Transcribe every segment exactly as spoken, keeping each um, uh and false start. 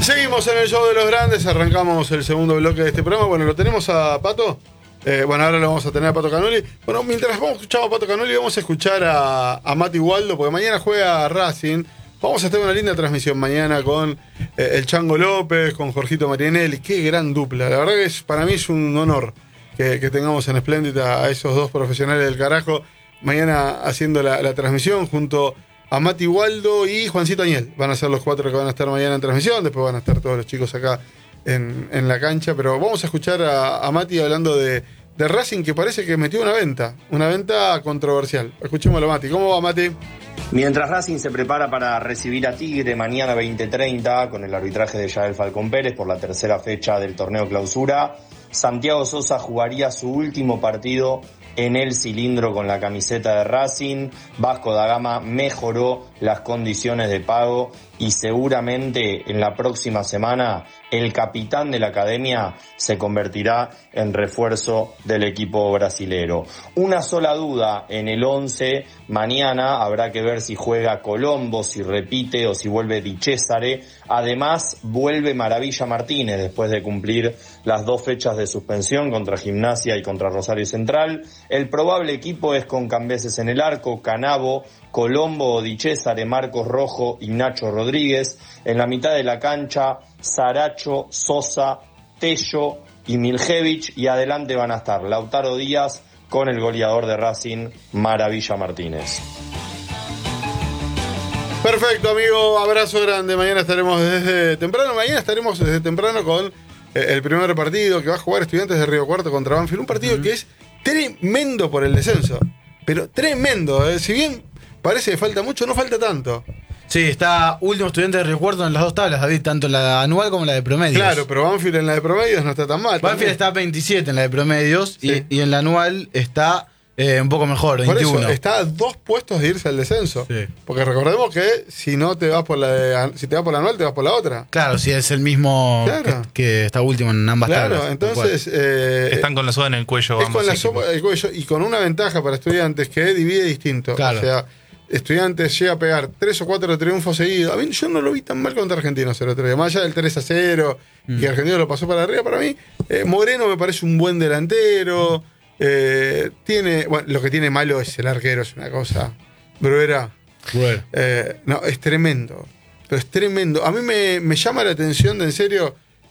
Seguimos en el show de los grandes, arrancamos el segundo bloque de este programa. Bueno, lo tenemos a Pato. Eh, bueno, ahora lo vamos a tener a Pato Canoli. Bueno, mientras vamos a escuchar a Pato Canoli, vamos a escuchar a, a Mati Waldo, porque mañana juega Racing. Vamos a tener una linda transmisión mañana con eh, el Chango López, con Jorgito Marianelli. Qué gran dupla. La verdad que es, para mí es un honor que, que tengamos en Espléndida a esos dos profesionales del carajo mañana haciendo la, la transmisión junto a Mati Waldo y Juancito Añel. Van a ser los cuatro que van a estar mañana en transmisión. Después van a estar todos los chicos acá en, en la cancha. Pero vamos a escuchar a, a Mati hablando de, de Racing, que parece que metió una venta. Una venta controversial. Escuchémoslo, Mati. ¿Cómo va, Mati? Mientras Racing se prepara para recibir a Tigre mañana veinte treinta con el arbitraje de Yael Falcón Pérez por la tercera fecha del torneo clausura, Santiago Sosa jugaría su último partido en el cilindro con la camiseta de Racing. Vasco da Gama mejoró las condiciones de pago y seguramente en la próxima semana el capitán de la academia se convertirá en refuerzo del equipo brasilero. Una sola duda en el once, mañana habrá que ver si juega Colombo, si repite o si vuelve Di Cesare. Además vuelve Maravilla Martínez después de cumplir las dos fechas de suspensión contra Gimnasia y contra Rosario Central. El probable equipo es con Cambeses en el arco, Canavo, Colombo, Di Cesare, Marcos Rojo y Nacho Rodríguez. En la mitad de la cancha, Saracho, Sosa, Tello y Miljevich. Y adelante van a estar Lautaro Díaz con el goleador de Racing, Maravilla Martínez. Perfecto, amigo. Abrazo grande. Mañana estaremos desde temprano. Mañana estaremos desde temprano con eh, el primer partido que va a jugar Estudiantes de Río Cuarto contra Banfield. Un partido uh-huh. que es tremendo por el descenso. Pero tremendo. Eh. Si bien parece que falta mucho, no falta tanto. Sí, está último Estudiante de Río Cuarto en las dos tablas, David, tanto en la anual como en la de promedios. Claro, pero Banfield en la de promedios no está tan mal. Banfield también. está veintisiete en la de promedios sí. y, y en la anual está eh, un poco mejor, veintiuno. Por eso, está a dos puestos de irse al descenso. Sí. Porque recordemos que si no te vas por la de, si te vas por la anual, te vas por la otra. Claro, si es el mismo claro. que, que está último en ambas claro, tablas. Claro, entonces... Eh, Están con la soga en el cuello. Es con la soga en el cuello y con una ventaja para Estudiantes que divide distinto. Claro. O sea... Estudiantes llega a pegar tres o cuatro triunfos seguidos. A mí yo no lo vi tan mal contra Argentinos el otro día. Más allá del tres a cero mm. que Argentinos lo pasó para arriba, para mí eh, Moreno me parece un buen delantero. Eh, tiene, bueno, lo que tiene malo es el arquero, es una cosa. Bruera. Bueno. Eh, no, es tremendo. Pero es tremendo. A mí me, me llama la atención, de en serio,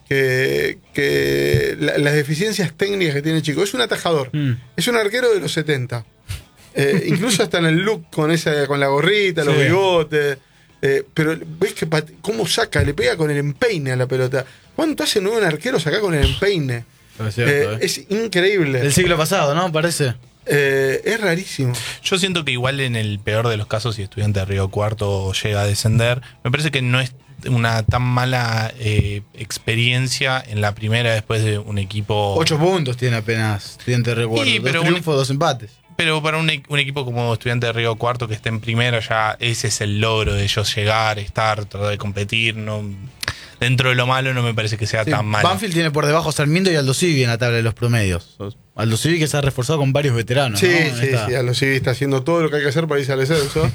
que, que la, las deficiencias técnicas que tiene el chico. Es un atajador. Mm. Es un arquero de los setenta. Eh, incluso hasta en el look con esa, con la gorrita, sí. los bigotes. Eh, pero ves que pat- cómo saca, le pega con el empeine a la pelota. ¿Cuánto hace nuevo un arquero sacar con el empeine? Es, cierto, eh, eh. es increíble. Del siglo pasado, ¿no? Parece. Eh, es rarísimo. Yo siento que igual en el peor de los casos, si Estudiante de Río Cuarto llega a descender, me parece que no es una tan mala eh, experiencia en la primera después de un equipo... Ocho puntos tiene apenas Estudiante de Río Cuarto. Sí, dos triunfos, un... dos empates. Pero para un, un equipo como Estudiante de Río Cuarto que esté en primera, ya ese es el logro de ellos, llegar, estar, tratar de competir. No, dentro de lo malo no me parece que sea sí, tan malo. Banfield tiene por debajo a Sarmiento y Aldo Civi en la tabla de los promedios. Aldo Civi que se ha reforzado con varios veteranos. Sí, ¿no? sí, sí. Aldo Civi está haciendo todo lo que hay que hacer para irse al descenso.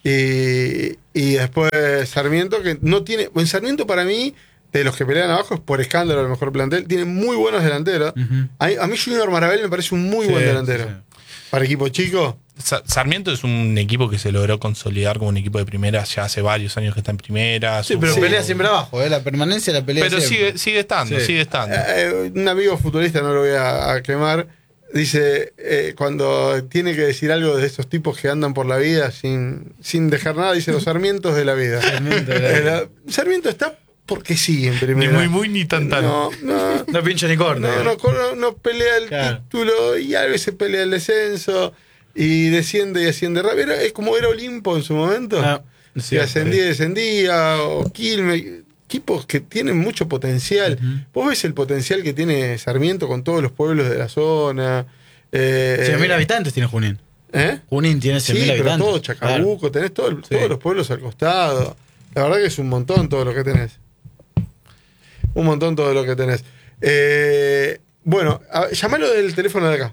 y, y después Sarmiento, que no tiene... En Sarmiento para mí... De los que pelean abajo es por escándalo el mejor plantel. Tiene muy buenos delanteros. Uh-huh. A, a mí Junior Marabel me parece un muy sí, buen delantero. Sí, sí. Para equipo chico. Sarmiento es un equipo que se logró consolidar como un equipo de primera ya hace varios años que está en primera. Sí, pero sí. pelea siempre abajo, ¿eh? La permanencia la pelea pero siempre. sigue, sigue estando, sí. sigue estando. Eh, un amigo futbolista, no lo voy a, a quemar, dice, eh, cuando tiene que decir algo de esos tipos que andan por la vida sin, sin dejar nada, dice los Sarmientos de la vida. Sarmiento, de la vida. Eh, la, Sarmiento está... Porque sí, en primera. Ni muy, muy, ni tan, tan. No, no, no pincha ni corta. No, no, no, no pelea el claro. título y a veces pelea el descenso y desciende y asciende rápido. Es como era Olimpo en su momento. Ah, que ascendía y descendía. O Quilmes. Equipos que tienen mucho potencial. Uh-huh. Vos ves el potencial que tiene Sarmiento con todos los pueblos de la zona. Eh, cien mil habitantes tiene Junín. ¿Eh? Junín tiene cien mil sí, habitantes. Pero todo Chacabuco, claro. tenés todo, sí. todos los pueblos al costado. La verdad que es un montón todo lo que tenés. Un montón todo lo que tenés. Eh, bueno, a, llamalo del teléfono de acá.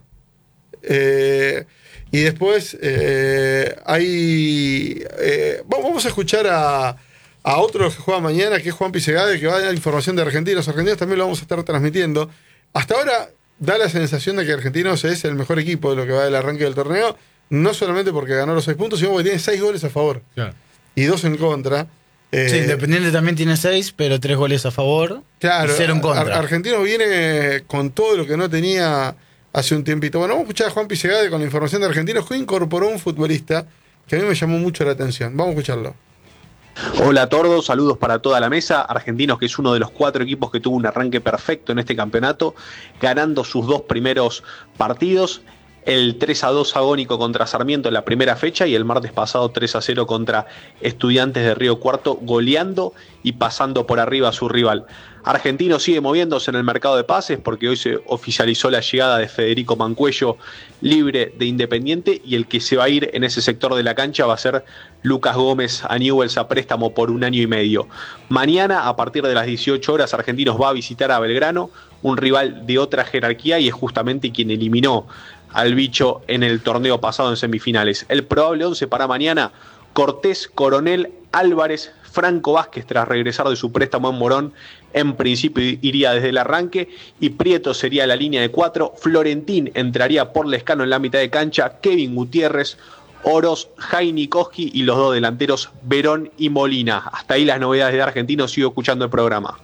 Eh, y después eh, hay... Eh, vamos a escuchar a, a otros que juegan mañana, que es Juan Pisegade, que va a dar información de Argentinos. Argentinos también lo vamos a estar transmitiendo. Hasta ahora da la sensación de que Argentinos es el mejor equipo de lo que va del arranque del torneo, no solamente porque ganó los seis puntos, sino porque tiene seis goles a favor Claro. y dos en contra. Eh, Sí, Independiente también tiene seis, pero tres goles a favor Claro, y cero en contra. Ar- Argentinos viene con todo lo que no tenía hace un tiempito. Bueno, vamos a escuchar a Juan Pisegade con la información de Argentinos, que incorporó un futbolista que a mí me llamó mucho la atención. Vamos a escucharlo. Hola a todos, saludos para toda la mesa. Argentinos, que es uno de los cuatro equipos que tuvo un arranque perfecto en este campeonato, ganando sus dos primeros partidos. El tres a dos agónico contra Sarmiento en la primera fecha y el martes pasado tres a cero contra Estudiantes de Río Cuarto, goleando y pasando por arriba a su rival. Argentino sigue moviéndose en el mercado de pases porque hoy se oficializó la llegada de Federico Mancuello, libre de Independiente, y el que se va a ir en ese sector de la cancha va a ser Lucas Gómez a Newell's a préstamo por un año y medio. Mañana, a partir de las dieciocho horas, Argentinos va a visitar a Belgrano, un rival de otra jerarquía, y es justamente quien eliminó al bicho en el torneo pasado en semifinales. El probable once para mañana: Cortés, Coronel, Álvarez, Franco Vázquez tras regresar de su préstamo en Morón, en principio iría desde el arranque, y Prieto sería la línea de cuatro. Florentín entraría por Lescano en la mitad de cancha, Kevin Gutiérrez, Oroz, Jaini Koski y los dos delanteros Verón y Molina. Hasta ahí las novedades de Argentinos. Sigo escuchando el programa.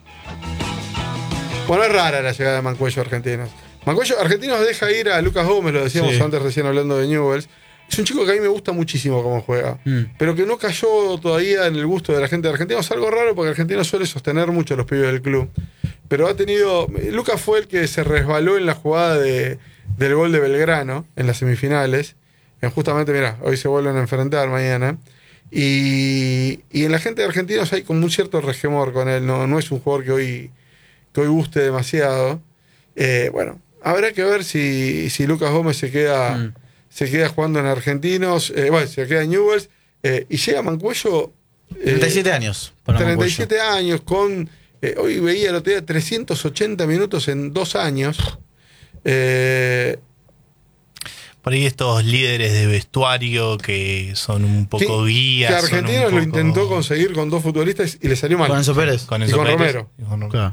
Bueno, es rara la llegada de Mancuello a Argentinos. Mancuello, Argentinos deja ir a Lucas Gómez, lo decíamos Sí. antes recién hablando de Newell's. Es un chico que a mí me gusta muchísimo cómo juega, Mm. pero que no cayó todavía en el gusto de la gente de Argentinos. Es algo raro porque Argentinos suele sostener mucho a los pibes del club. Pero ha tenido... Lucas fue el que se resbaló en la jugada de, del gol de Belgrano en las semifinales. En justamente, mira, hoy se vuelven a enfrentar mañana. Y, y en la gente de Argentinos hay como un cierto resquemor con él. No, no es un jugador que hoy, que hoy guste demasiado. Eh, bueno, habrá que ver si, si Lucas Gómez se queda, Mm. se queda jugando en Argentinos. Eh, bueno, se queda en Newell's. Eh, y llega Mancuello. eh, treinta y siete años. Para treinta y Mancuello. siete años con... eh, hoy veía el otro día trescientos ochenta minutos en dos años. Eh, Por ahí estos líderes de vestuario que son un poco que- guías. que son un Argentinos lo poco- intentó conseguir con dos futbolistas y le salió mal. Con Enzo Pérez. Con Y Enzo con Pérez Romero. y con Romero. Claro.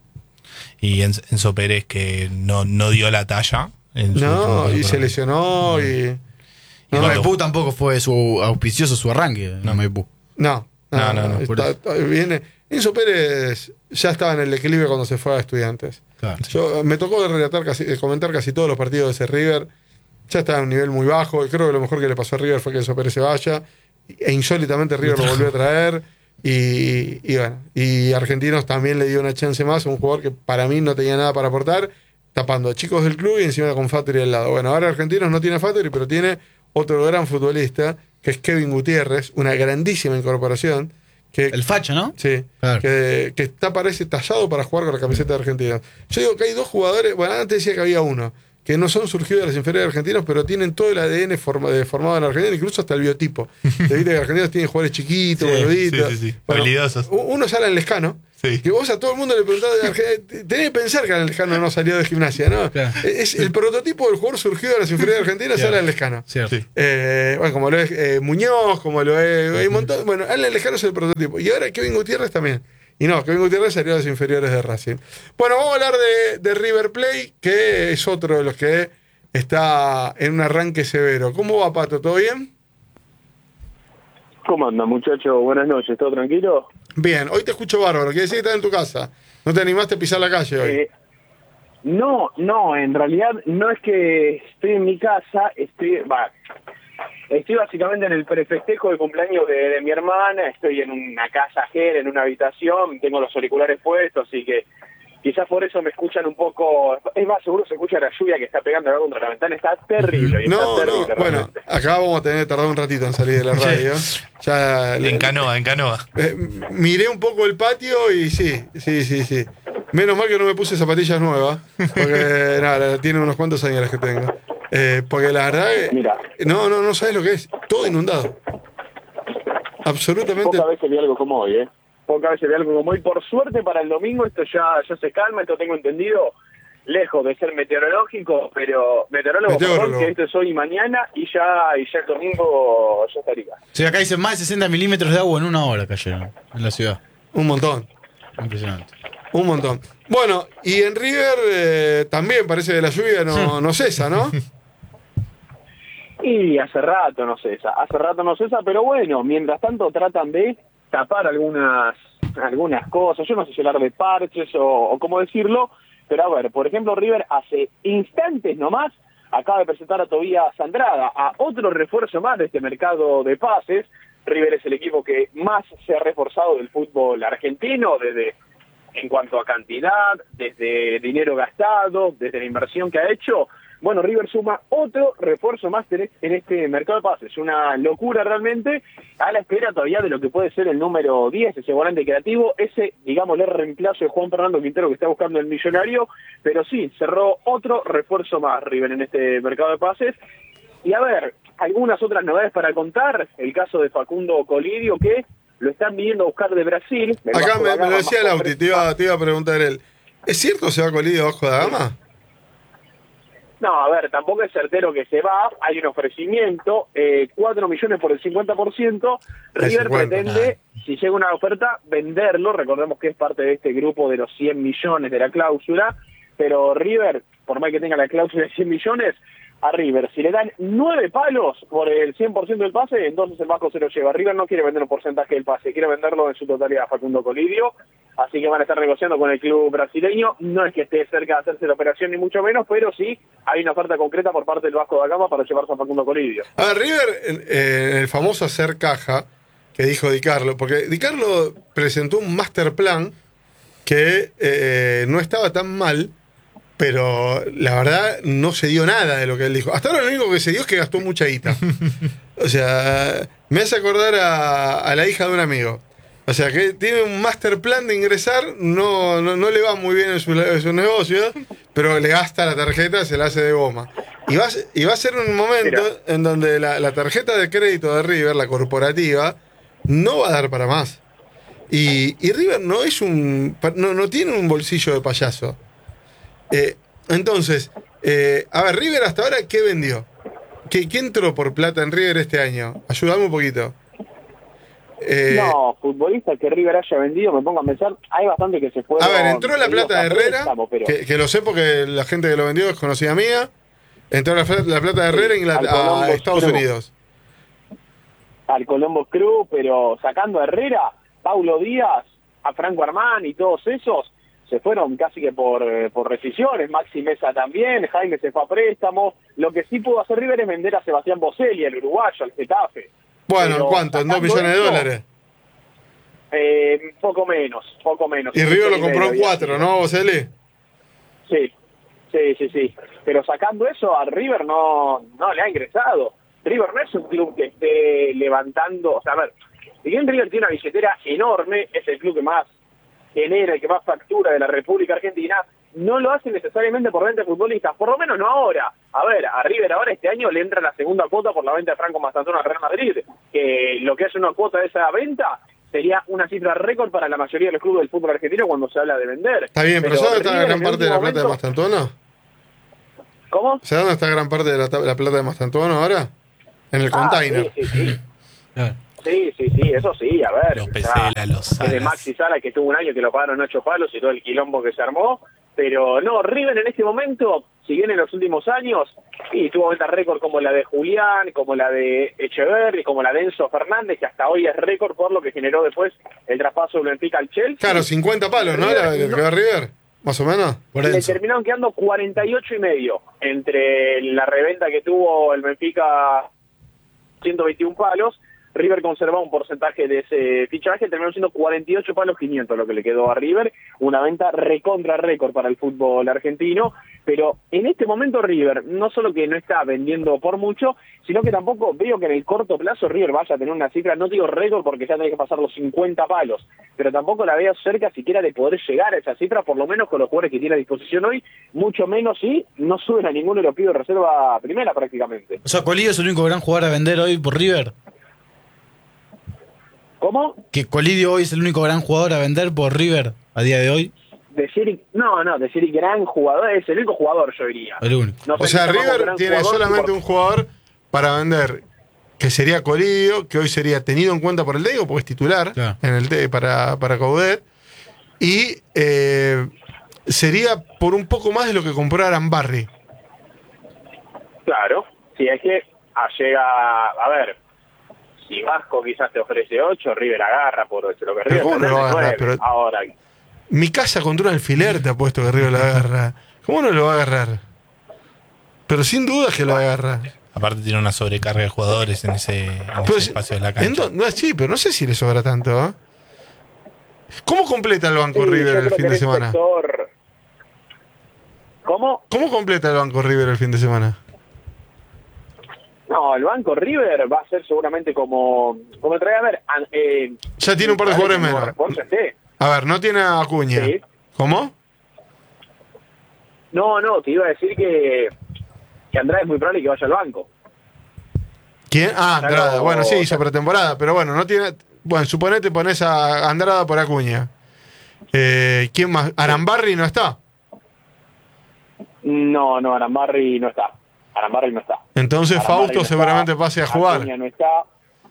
Y En- Enzo Pérez, que no, no dio la talla. en su No, último y se torneo. lesionó y... Y No, cuando- Maipú tampoco fue su auspicioso su arranque. No, Maipú. No, No, no, no, por está- eso. está- viene. Enzo Pérez ya estaba en el equilibrio cuando se fue a Estudiantes. Claro. Yo, me tocó relatar casi, eh, comentar casi todos los partidos de ese River. Ya estaba en un nivel muy bajo. Y creo que lo mejor que le pasó a River fue que Enzo Pérez se vaya. E insólitamente River lo volvió a traer. Y, y bueno, y Argentinos también le dio una chance más a un jugador que para mí no tenía nada para aportar, tapando a chicos del club y encima con Fattori al lado. Bueno, ahora Argentinos no tiene Fattori, pero tiene otro gran futbolista, que es Kevin Gutiérrez, una grandísima incorporación. Que, El facho, ¿no? sí, Claro. que, que está, parece tallado para jugar con la camiseta de Argentina. Yo digo que hay dos jugadores, bueno, antes decía que había uno, que no son surgidos de las inferiores de Argentinos, pero tienen todo el A D N forma, de, formado en Argentina, incluso hasta el biotipo. Te viste que Argentinos tienen jugadores chiquitos, Sí, boluditos. sí, sí, sí. Bueno, Habilidosos. u- uno es Alan Lescano, Sí. que vos a todo el mundo le preguntás de Argentina, tenés que pensar que Alan Lescano no salió de gimnasia, ¿no? Claro. Es el prototipo del jugador surgido de las inferiores de Argentina, es Cierto. Alan Lescano. Cierto. Sí. Eh, bueno, como lo es eh, Muñoz, como lo es. Hay un montón. Bueno, Alan Lescano es el prototipo. Y ahora Kevin Gutiérrez también. Y no, Kevin Gutiérrez salió de las inferiores de Racing. Bueno, vamos a hablar de, de River Plate, que es otro de los que está en un arranque severo. ¿Cómo va, Pato? ¿Todo bien? ¿Cómo anda, muchacho? Buenas noches, ¿todo tranquilo? Bien, hoy te escucho bárbaro. Quiere decir que estás en tu casa. No te animaste a pisar la calle hoy. Eh, no, no, en realidad no es que estoy en mi casa, estoy, va, estoy básicamente en el prefestejo de cumpleaños de, de mi hermana, estoy en una casa ajena, en una habitación, tengo los auriculares puestos, así que quizás por eso me escuchan un poco, es más, seguro se escucha la lluvia que está pegando acá contra la ventana, está terrible. y No, está no, terrible, bueno, realmente. acá vamos a tener que tardar un ratito en salir de la radio. Ya En canoa, en canoa. Eh, miré un poco el patio y sí, sí, sí, sí. Menos mal que no me puse zapatillas nuevas, porque nada, tiene unos cuantos años las que tengo. Eh, porque la verdad, que- Mira. no, no, no sabes lo que es. Todo inundado. Absolutamente. Pocas veces vi algo como hoy, ¿eh? Pocas veces vi algo como hoy. Por suerte para el domingo esto ya, ya se calma, esto tengo entendido. lejos de ser meteorológico, pero meteorólogo, Meteorólogo. perdón, que esto es hoy y mañana, y ya, y ya el domingo ya estaría. Sí, acá dicen más de sesenta milímetros de agua en una hora cayeron en la ciudad. Un montón. Impresionante. Un montón. Bueno, y en River eh, también parece que la lluvia no, no cesa, ¿no? Y hace rato no cesa, hace rato no cesa, pero bueno, mientras tanto tratan de tapar algunas algunas cosas, yo no sé si hablar de parches o, o cómo decirlo, pero a ver, por ejemplo, River hace instantes nomás acaba de presentar a Tobías Andrada, a otro refuerzo más de este mercado de pases. River es el equipo que más se ha reforzado del fútbol argentino, desde en cuanto a cantidad, desde dinero gastado, desde la inversión que ha hecho. Bueno, River suma otro refuerzo más en este mercado de pases. Una locura realmente, a la espera todavía de lo que puede ser el número diez, ese volante creativo, ese, digámosle, reemplazo de Juan Fernando Quintero que está buscando el millonario, pero sí, cerró otro refuerzo más River en este mercado de pases. Y a ver, algunas otras novedades para contar, el caso de Facundo Colidio, que lo están viniendo a buscar de Brasil. Acá me, me lo decía Lauti, te iba, te iba a preguntar él, ¿es cierto que se va Colidio abajo de la gama? No, a ver, tampoco es certero que se va, hay un ofrecimiento, eh, cuatro millones por el cincuenta por ciento, River cincuenta, pretende, si llega una oferta, venderlo, recordemos que es parte de este grupo de los cien millones de la cláusula, pero River, por más que tenga la cláusula de cien millones, a River, si le dan nueve palos por el cien por ciento del pase, entonces el Vasco se lo lleva. River no quiere vender un porcentaje del pase, quiere venderlo en su totalidad a Facundo Colidio, así que van a estar negociando con el club brasileño. No es que esté cerca de hacerse la operación ni mucho menos, pero sí hay una oferta concreta por parte del Vasco da Gama para llevarse a Facundo Colidio. A ver, River, en, en el famoso hacer caja que dijo Di Carlo, porque Di Carlo presentó un master plan que eh, no estaba tan mal, pero la verdad no se dio nada de lo que él dijo. Hasta ahora lo único que se dio es que gastó mucha guita. O sea, me hace acordar a, a la hija de un amigo. O sea, que tiene un master plan de ingresar, no, no, no le va muy bien en su, en su negocio, pero le gasta la tarjeta, se la hace de goma. Y va, y va a ser un momento Mira. en donde la, la tarjeta de crédito de River, la corporativa, no va a dar para más. Y, y River no es un no, no tiene un bolsillo de payaso. Eh, entonces, eh, a ver, River hasta ahora, ¿qué vendió? ¿Qué, ¿Qué entró por plata en River este año? Ayúdame un poquito. Eh, No, futbolistas que River haya vendido, me pongo a pensar, hay bastante que se fueron. a ver, entró la plata de Herrera, préstamo, pero... que, que lo sé porque la gente que lo vendió es conocida mía. Entró la, la plata de Herrera Sí, en la- al a Columbus Estados Crew. Unidos. al Colombo Cruz, pero sacando a Herrera, Paulo Díaz, a Franco Armani y todos esos, se fueron casi que por, eh, por rescisiones. Maxi Mesa también, Jaime se fue a préstamo. Lo que sí pudo hacer River es vender a Sebastián Boselli, el uruguayo, al Getafe. Bueno, Pero ¿cuánto? ¿En dos sacando millones de eso, dólares? Eh, poco menos, poco menos. Y River lo Y compró en medio, cuatro, y- ¿no, Boselli? Sí, sí, sí, sí. Pero sacando eso, a River no, no le ha ingresado. River no es un club que esté levantando, o sea, a ver, si bien River tiene una billetera enorme, es el club que más genera y que más factura de la República Argentina, no lo hace necesariamente por venta de futbolistas, por lo menos no ahora. A ver, a River ahora este año le entra la segunda cuota por la venta de Franco Mastantuono al Real Madrid, que lo que es una cuota de esa venta sería una cifra récord para la mayoría de los clubes del fútbol argentino cuando se habla de vender. Está bien, pero, ¿sabes dónde está River gran en parte de la último plata de momento- Mastantuono? ¿Cómo? ¿Sabes dónde está gran parte de la, ta- la plata de Mastantuono ahora? En el Ah, container. sí, sí, sí. Claro. Sí, sí, sí, eso sí, a ver. Los o Pesela, sea, los es de Salas. Maxi Sala, que tuvo un año que lo pagaron ocho palos y todo el quilombo que se armó. Pero no, River en este momento, si bien en los últimos años, sí, tuvo ventas récord como la de Julián, como la de Echeverri, como la de Enzo Fernández, que hasta hoy es récord por lo que generó después el traspaso de Benfica al Chelsea. Claro, cincuenta palos, ¿no? La que quedó River, más o menos. Por Le Enzo. terminaron quedando cuarenta y ocho y medio entre la reventa que tuvo el Benfica, ciento veintiún palos. River conservaba un porcentaje de ese fichaje, terminó siendo cuarenta y ocho palos quinientos lo que le quedó a River, una venta recontra récord para el fútbol argentino, pero en este momento River no solo que no está vendiendo por mucho, sino que tampoco veo que en el corto plazo River vaya a tener una cifra, no digo récord porque ya tiene que pasar los cincuenta palos, pero tampoco la veo cerca siquiera de poder llegar a esa cifra, por lo menos con los jugadores que tiene a disposición hoy, mucho menos si no suben a ningún europeo de reserva primera prácticamente. O sea, Colidio es el único gran jugador a vender hoy por River. ¿Cómo? Que Colidio hoy es el único gran jugador a vender por River a día de hoy. De Siri, no, no, de Siri gran jugador, es el único jugador, yo diría. El único. No O sea, pensamos River gran tiene jugador, solamente por- un jugador para vender, que sería Colidio, que hoy sería tenido en cuenta por el Diego, porque es titular Claro. en el T para, para Coudet. Y eh, sería por un poco más de lo que compró Arambarri. Claro, si es que ah, llega, a ver, si Vasco quizás te ofrece ocho, River agarra por lo que Pero River ¿cómo no lo va a agarrar? nueve. Pero- Ahora, Mi casa contra un alfiler te ha puesto que River lo agarra. ¿Cómo no lo va a agarrar? Pero sin duda que lo agarra. Aparte tiene una sobrecarga de jugadores en ese, en ese Pues, espacio de la ¿en cancha. dó- no, sí, pero no sé si le sobra tanto. ¿eh? ¿Cómo completa el banco sí, River yo el creo fin que de el semana? sector- ¿Cómo? ¿Cómo completa el banco River el fin de semana? No, el banco River va a ser seguramente como, como trae a ver, an- eh, Ya tiene un par de jugadores como menos. refuerzo esté. A ver, no tiene a Acuña. Sí. ¿Cómo? No, no, te iba a decir que, que Andrade es muy probable que vaya al banco. ¿Quién? Ah, Ya Andrada. lo- Bueno, sí, hizo pretemporada, pero bueno, no tiene. Bueno, suponete pones a Andrada por Acuña. Eh, ¿Quién más? Arambarri no está. No, no, Arambarri no está. Arambarri no está. Entonces Arambarri Fausto no seguramente está, pase a jugar. Acuña no está.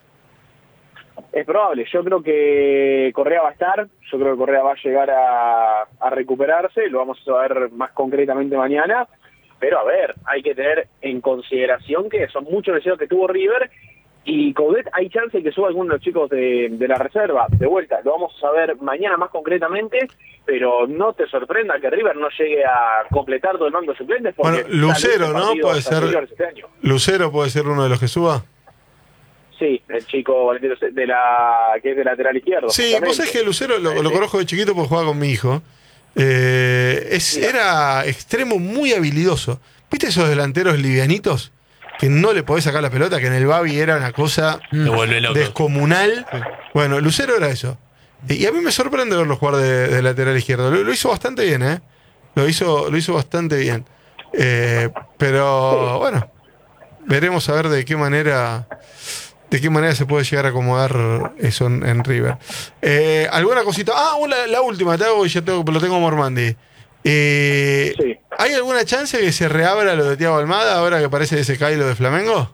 Es probable, yo creo que Correa va a estar, yo creo que Correa va a llegar a, a recuperarse, lo vamos a ver más concretamente mañana, pero a ver, hay que tener en consideración que son muchos lesiones que tuvo River y Coudet hay chance de que suba algunos de los chicos de, de la reserva, de vuelta, lo vamos a ver mañana más concretamente, pero no te sorprenda que River no llegue a completar todo el banco de suplentes porque Bueno, Lucero, salió en ¿no? partidos Puede ser- anteriores este año. Lucero puede ser uno de los que suba. Sí, el chico de la que es de lateral izquierdo. Sí, vos justamente. sabés que Lucero lo, lo Sí. conozco de chiquito porque jugaba con mi hijo. Eh, es, era extremo muy habilidoso. ¿Viste esos delanteros livianitos? Que no le podés sacar la pelota, que en el Babi era una cosa Te vuelve loco. descomunal. Bueno, Lucero era eso. Y a mí me sorprende verlo jugar de, de lateral izquierdo. Lo, lo hizo bastante bien, ¿eh? Lo hizo, lo hizo bastante bien. Eh, pero bueno, veremos a ver de qué manera de qué manera se puede llegar a acomodar eso en, en River. Eh, ¿Alguna cosita? Ah, una, la última, te hago y ya tengo, lo tengo a Mormandi. Eh, Sí. ¿Hay alguna chance que se reabra lo de Thiago Almada ahora que parece que se cae lo de Flamengo?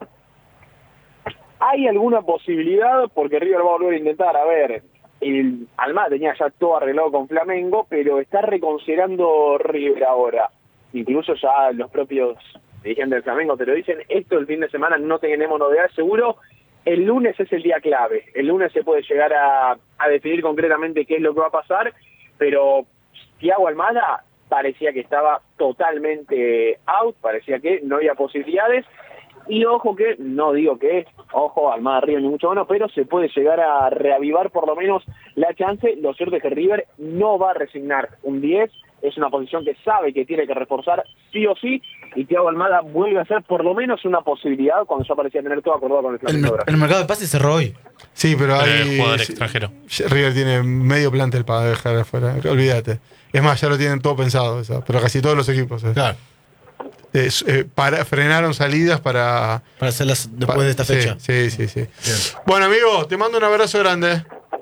Hay alguna posibilidad porque River va a volver a intentar, a ver, el Almada tenía ya todo arreglado con Flamengo, pero está reconsiderando River ahora. Incluso ya los propios dirigentes del Flamengo te lo dicen, esto el fin de semana no tenemos novedades, seguro el lunes es el día clave, el lunes se puede llegar a, a definir concretamente qué es lo que va a pasar, pero Thiago Almada parecía que estaba totalmente out, parecía que no había posibilidades. Y ojo que, no digo que, ojo, Almada River ni mucho menos, pero se puede llegar a reavivar por lo menos la chance. Lo cierto es que River no va a resignar un diez, es una posición que sabe que tiene que reforzar sí o sí, y Thiago Almada vuelve a ser por lo menos una posibilidad cuando ya parecía tener todo acordado con el El, Flamengo. mer- el mercado de pases cerró hoy. Sí, pero Pero hay. el jugador sí, extranjero. River tiene medio plantel para dejar afuera. Olvídate. Es más, ya lo tienen todo pensado, eso, pero casi todos los equipos. eh. Claro. Es, eh, para, frenaron salidas para. Para hacerlas después pa- de esta sí, fecha. Sí, sí, sí. Bueno, amigo, te mando un abrazo grande.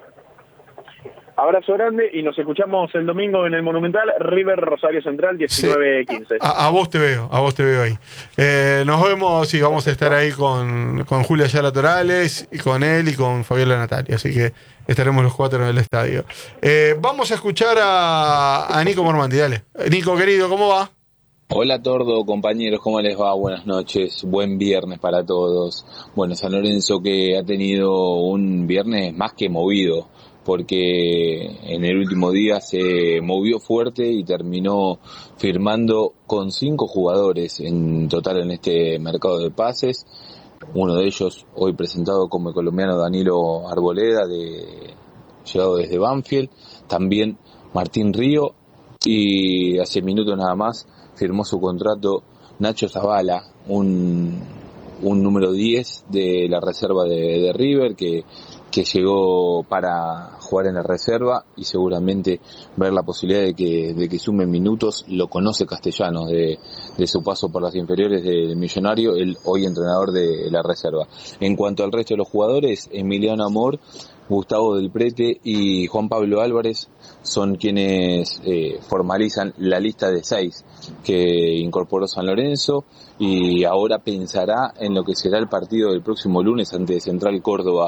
Abrazo grande y nos escuchamos el domingo en el Monumental, River Rosario Central, diecinueve quince. A, a vos te veo, a vos te veo ahí. Eh, nos vemos y vamos a estar ahí con, con Julia Ayala Torales, y con él y con Fabiola Natalia. Así que estaremos los cuatro en el estadio. Eh, vamos a escuchar a, a Nico Mormandi, dale. Nico, querido, ¿cómo va? Hola Tordo, compañeros, ¿cómo les va? Buenas noches, buen viernes para todos. Bueno, San Lorenzo que ha tenido un viernes más que movido, porque en el último día se movió fuerte y terminó firmando con cinco jugadores en total en este mercado de pases. Uno de ellos hoy presentado como el colombiano Danilo Arboleda, de, llegado desde Banfield. También Martín Río, y hace minutos nada más firmó su contrato Nacho Zavala, un, un número diez de la reserva de, de River, que, que llegó para jugar en la reserva y seguramente ver la posibilidad de que, de que sume minutos. Lo conoce Castellanos de, de su paso por las inferiores del Millonario, el hoy entrenador de la reserva. En cuanto al resto de los jugadores, Emiliano Amor Gustavo Del Prete y Juan Pablo Álvarez son quienes eh, formalizan la lista de seis que incorporó San Lorenzo, y ahora pensará en lo que será el partido del próximo lunes ante Central Córdoba,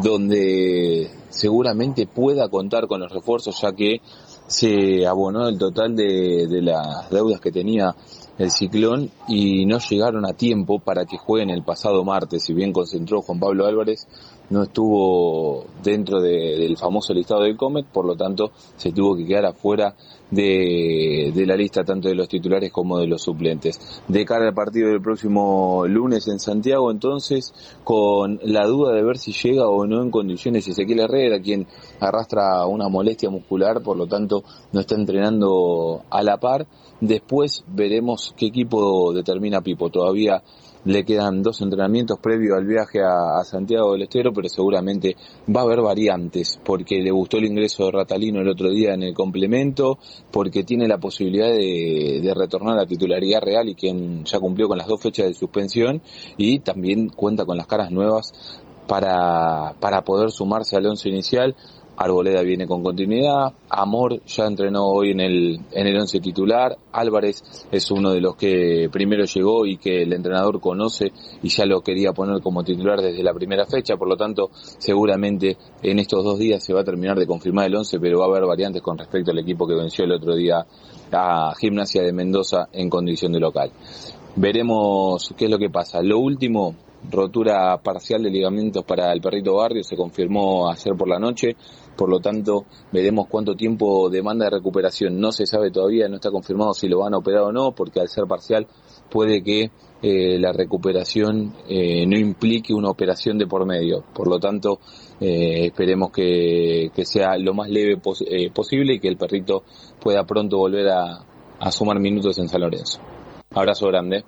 donde seguramente pueda contar con los refuerzos, ya que se abonó el total de, de las deudas que tenía el Ciclón y no llegaron a tiempo para que jueguen el pasado martes. Si bien concentró Juan Pablo Álvarez, no estuvo dentro de, del famoso listado del Comet, por lo tanto se tuvo que quedar afuera de, de la lista tanto de los titulares como de los suplentes. De cara al partido del próximo lunes en Santiago, entonces, con la duda de ver si llega o no en condiciones Ezequiel Herrera, quien arrastra una molestia muscular, por lo tanto no está entrenando a la par. Después veremos qué equipo determina Pipo. Todavía le quedan dos entrenamientos previos al viaje a, a Santiago del Estero, pero seguramente va a haber variantes, porque le gustó el ingreso de Ratalino el otro día en el complemento, porque tiene la posibilidad de, de retornar a la titularidad real y quien ya cumplió con las dos fechas de suspensión, y también cuenta con las caras nuevas para, para poder sumarse al once inicial. Arboleda viene con continuidad, Amor ya entrenó hoy en el en el once titular, Álvarez es uno de los que primero llegó y que el entrenador conoce y ya lo quería poner como titular desde la primera fecha, por lo tanto seguramente en estos dos días se va a terminar de confirmar el once, pero va a haber variantes con respecto al equipo que venció el otro día a Gimnasia de Mendoza en condición de local. Veremos qué es lo que pasa. Lo último, rotura parcial de ligamentos para el Perrito Barrio, se confirmó ayer por la noche, por lo tanto veremos cuánto tiempo demanda de recuperación. No se sabe todavía, no está confirmado si lo van a operar o no, porque al ser parcial puede que eh, la recuperación eh, no implique una operación de por medio. Por lo tanto, eh, esperemos que, que sea lo más leve pos- eh, posible y que el Perrito pueda pronto volver a, a sumar minutos en San Lorenzo. Abrazo grande.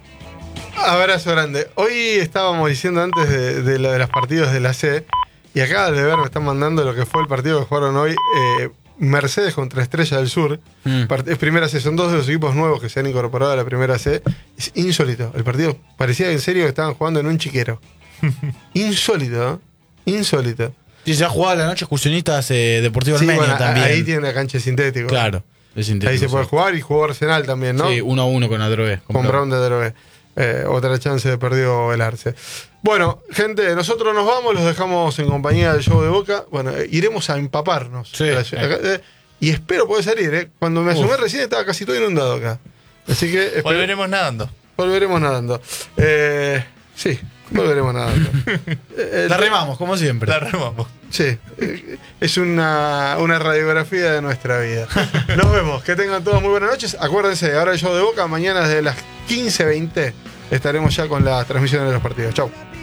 Abrazo grande. Hoy estábamos diciendo antes de, de lo de los partidos de la C, y acá de ver me están mandando lo que fue el partido que jugaron hoy, eh, Mercedes contra Estrella del Sur. Mm. Part- es primera C, son dos de los equipos nuevos que se han incorporado a la primera C. Es insólito. El partido parecía en serio que estaban jugando en un chiquero. Insólito, ¿eh? Insólito. Sí, se ha jugado la noche excursionistas eh, Deportivo Armenio, sí, bueno, también. Ahí tiene la cancha sintética. Claro, es sintético. Ahí se puede sí. jugar, y jugó Arsenal también, ¿no? Sí, uno a uno con Adrogué. Con, con Brown de Adrogué. Eh, otra chance de perdió el Arce. Bueno, gente, nosotros nos vamos, los dejamos en compañía del show de Boca. Bueno, eh, iremos a empaparnos. Sí, la, eh. eh, y espero poder salir, ¿eh? Cuando me asomé recién estaba casi todo inundado acá. Así que espero, volveremos nadando. Volveremos nadando. Eh, sí, volveremos nadando. eh, la remamos, como siempre. La remamos. Sí, eh, es una, una radiografía de nuestra vida. Nos vemos, que tengan todos muy buenas noches. Acuérdense, ahora el show de Boca, mañana desde las quince veinte estaremos ya con las transmisiones de los partidos. Chau.